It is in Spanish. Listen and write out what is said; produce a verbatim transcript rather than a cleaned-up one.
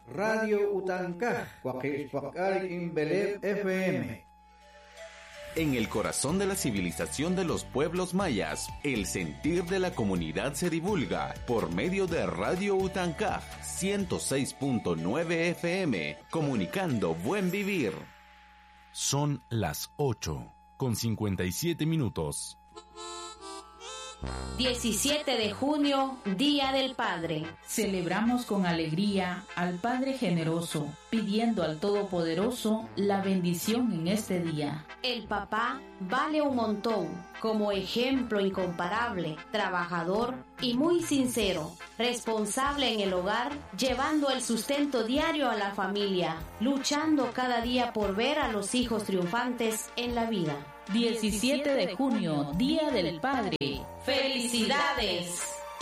Radio Utancaj, Cuaquishpacal Imbelep F M. En el corazón de la civilización de los pueblos mayas, el sentir de la comunidad se divulga por medio de Radio Utancaj ciento seis punto nueve F M, comunicando buen vivir. Son las ocho con cincuenta y siete minutos. diecisiete de junio, Día del Padre. Celebramos con alegría al Padre generoso, pidiendo al Todopoderoso la bendición en este día. El papá vale un montón, como ejemplo incomparable, trabajador y muy sincero, responsable en el hogar, llevando el sustento diario a la familia, luchando cada día por ver a los hijos triunfantes en la vida. diecisiete de junio, Día del Padre. ¡Felicidades!